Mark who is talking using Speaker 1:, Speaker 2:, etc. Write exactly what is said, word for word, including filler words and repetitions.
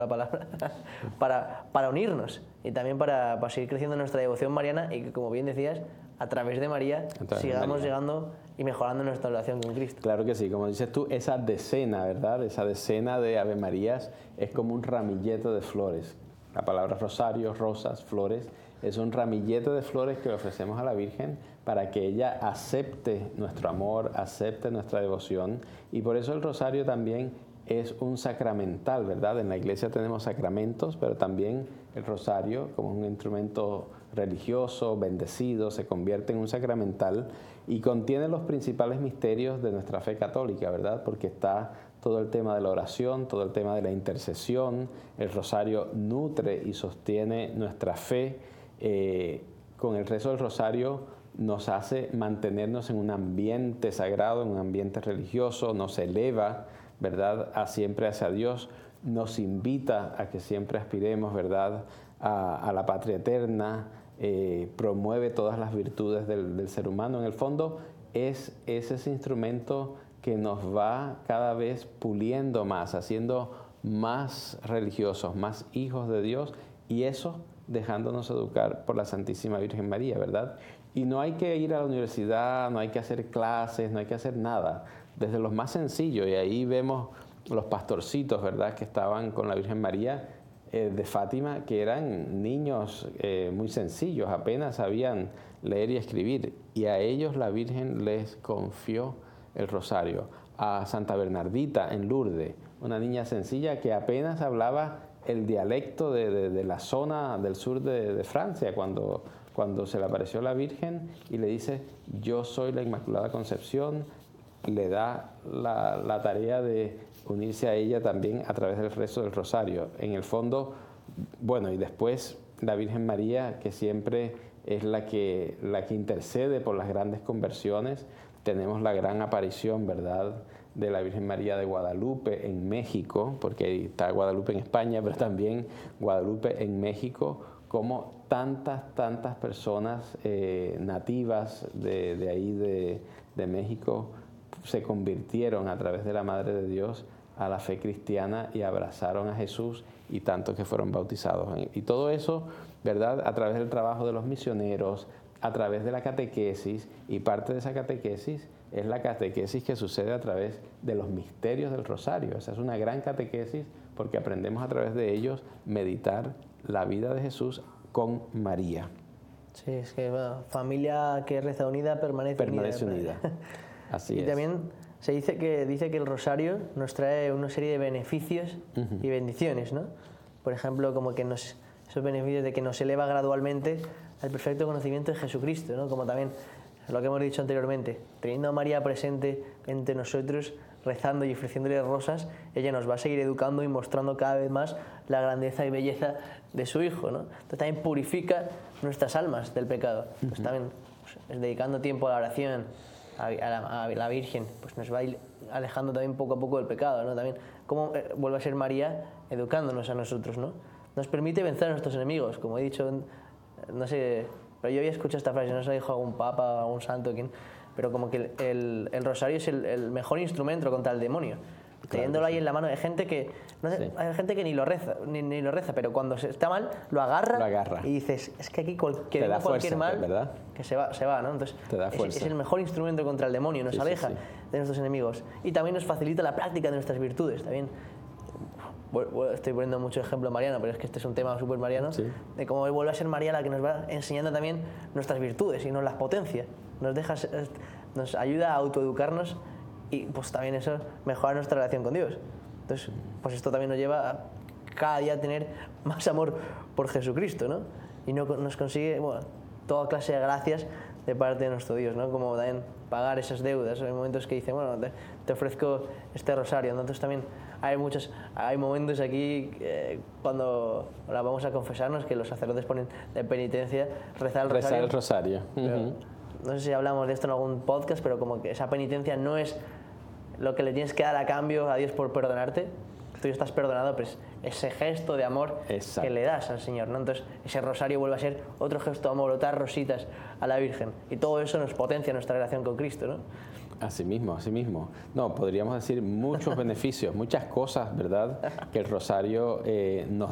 Speaker 1: la palabra, para, para unirnos y también para, para seguir creciendo en nuestra devoción mariana y que, como bien decías, a través de María
Speaker 2: través
Speaker 1: sigamos
Speaker 2: de María.
Speaker 1: llegando y mejorando nuestra relación con Cristo.
Speaker 2: Claro que sí, como dices tú, esa decena, ¿verdad? Esa decena de Ave Marías es como un ramillete de flores. La palabra rosario, rosas, flores, es un ramillete de flores que le ofrecemos a la Virgen para que ella acepte nuestro amor, acepte nuestra devoción. Y por eso el rosario también es un sacramental, ¿verdad? En la iglesia tenemos sacramentos, pero también el rosario, como un instrumento religioso, bendecido, se convierte en un sacramental y contiene los principales misterios de nuestra fe católica, ¿verdad? Porque está todo el tema de la oración, todo el tema de la intercesión. El rosario nutre y sostiene nuestra fe. Eh, con el rezo del rosario nos hace mantenernos en un ambiente sagrado, en un ambiente religioso, nos eleva, ¿verdad?, a siempre hacia Dios, nos invita a que siempre aspiremos, ¿verdad?, a, a la patria eterna, eh, promueve todas las virtudes del, del ser humano. En el fondo es, es ese instrumento que nos va cada vez puliendo más, haciendo más religiosos, más hijos de Dios, y eso dejándonos educar por la Santísima Virgen María, ¿verdad? Y no hay que ir a la universidad, no hay que hacer clases, no hay que hacer nada. Desde los más sencillos, y ahí vemos los pastorcitos, ¿verdad?, que estaban con la Virgen María eh, de Fátima, que eran niños eh, muy sencillos, apenas sabían leer y escribir, y a ellos la Virgen les confió el rosario. A Santa Bernardita en Lourdes, una niña sencilla que apenas hablaba el dialecto de, de, de la zona del sur de, de Francia, cuando, cuando se le apareció la Virgen y le dice, yo soy la Inmaculada Concepción, le da la, la tarea de unirse a ella también a través del rezo del rosario. En el fondo, bueno, y después la Virgen María, que siempre es la que, la que intercede por las grandes conversiones. Tenemos la gran aparición, ¿verdad?, de la Virgen María de Guadalupe en México, porque está Guadalupe en España, pero también Guadalupe en México, como tantas, tantas personas eh, nativas de, de ahí de, de México se convirtieron a través de la Madre de Dios a la fe cristiana y abrazaron a Jesús, y tantos que fueron bautizados. Y todo eso, ¿verdad?, a través del trabajo de los misioneros, a través de la catequesis, y parte de esa catequesis es la catequesis que sucede a través de los misterios del rosario. Esa es una gran catequesis porque aprendemos a través de ellos meditar la vida de Jesús con María.
Speaker 1: Sí, es que bueno, familia que reza unida permanece,
Speaker 2: permanece unida.
Speaker 1: unida.
Speaker 2: Así
Speaker 1: y
Speaker 2: es.
Speaker 1: Y también se dice que, dice que el rosario nos trae una serie de beneficios uh-huh. y bendiciones, ¿no? Por ejemplo, como que nos, esos beneficios de que nos eleva gradualmente al perfecto conocimiento de Jesucristo, ¿no? Como también lo que hemos dicho anteriormente, teniendo a María presente entre nosotros, rezando y ofreciéndole rosas, ella nos va a seguir educando y mostrando cada vez más la grandeza y belleza de su Hijo, ¿no? Entonces también purifica nuestras almas del pecado. Uh-huh. Pues también pues, dedicando tiempo a la oración, a, a, la, a la Virgen, pues nos va a ir alejando también poco a poco del pecado, ¿no? También cómo eh, vuelve a ser María educándonos a nosotros, ¿no? Nos permite vencer a nuestros enemigos, como he dicho, no sé, pero yo había escuchado esta frase, no sé, dijo algún papa o algún santo, ¿quién? Pero como que el, el, el rosario es el, el mejor instrumento contra el demonio. Claro, teniéndolo ahí sí. en la mano de gente que no sé, sí. hay gente que ni lo reza, ni, ni lo reza, pero cuando se está mal lo agarra,
Speaker 2: lo agarra.
Speaker 1: y dices, es que aquí cual, que
Speaker 2: te da
Speaker 1: cualquier
Speaker 2: fuerza,
Speaker 1: mal,
Speaker 2: ¿verdad?
Speaker 1: Que se va, se va, ¿no? Entonces
Speaker 2: te da
Speaker 1: es, es el mejor instrumento contra el demonio, nos sí, aleja sí, sí. de nuestros enemigos y también nos facilita la práctica de nuestras virtudes, también. Estoy poniendo mucho ejemplo mariano, pero es que este es un tema súper mariano, sí. de cómo vuelve a ser María la que nos va enseñando también nuestras virtudes y nos las potencia, nos deja, nos ayuda a autoeducarnos y pues también eso mejora nuestra relación con Dios. Entonces, pues esto también nos lleva a cada día tener más amor por Jesucristo, ¿no? Y no, nos consigue, bueno, toda clase de gracias de parte de nuestro Dios, ¿no? Como también pagar esas deudas. Hay momentos que dicen, bueno, te, te ofrezco este rosario. Entonces también hay muchos, hay momentos aquí eh, cuando ahora vamos a confesarnos que los sacerdotes ponen de penitencia rezar el rosario.
Speaker 2: Rezar el rosario. Uh-huh.
Speaker 1: No sé si hablamos de esto en algún podcast, pero como que esa penitencia no es lo que le tienes que dar a cambio a Dios por perdonarte. Tú ya estás perdonado, pues ese gesto de amor Exacto. que le das al Señor, ¿no? Entonces ese rosario vuelve a ser otro gesto de amor, otras rositas a la Virgen, y todo eso nos potencia nuestra relación con Cristo, ¿no?
Speaker 2: Así mismo, así mismo. No, podríamos decir muchos beneficios, muchas cosas, ¿verdad? Que el rosario eh, nos